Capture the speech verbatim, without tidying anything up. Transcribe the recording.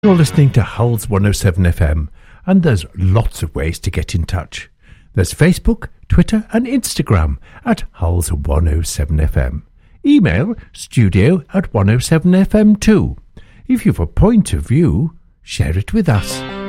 You're listening to Hull's one oh seven F M, and there's lots of ways to get in touch. There's Facebook, Twitter and Instagram at Hull's one oh seven F M. Email studio at one oh seven F M too. If you've a point of view, share it with us.